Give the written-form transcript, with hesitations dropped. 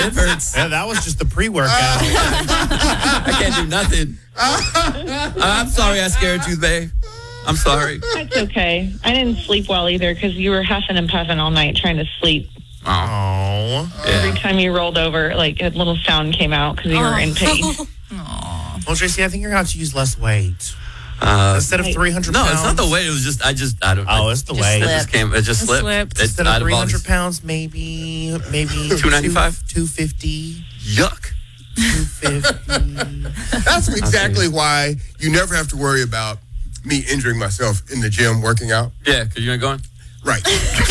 hip hurts. Yeah, that was just the pre-workout. I can't do nothing. I'm sorry I scared you, babe. I'm sorry. That's okay. I didn't sleep well either because you were huffing and puffing all night trying to sleep. Oh. Every time you rolled over, like a little sound came out because you were in pain. Well, Tracy, I think you're going to have to use less weight. Instead of 300 pounds. No, it's not the weight. It was just, I don't. Oh, it's the weight. It just slipped. Instead of 300 pounds, maybe 295? 250. Yuck. 250. That's exactly why you never have to worry about me injuring myself in the gym working out. Yeah, because you ain't going? Right.